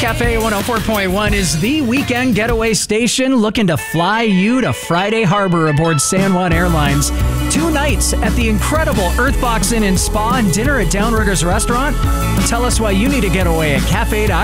Cafe 104.1 is the weekend getaway station looking to fly you to Friday Harbor aboard San Juan Airlines. 2 nights at the incredible Earthbox Inn and Spa and dinner at Downriggers Restaurant. Tell us why you need a getaway at cafe.com.